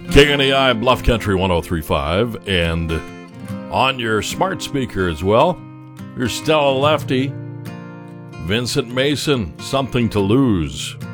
KNAI Bluff Country 103.5, and on your smart speaker as well, you're Stella Lefty, Vincent Mason, Something to Lose.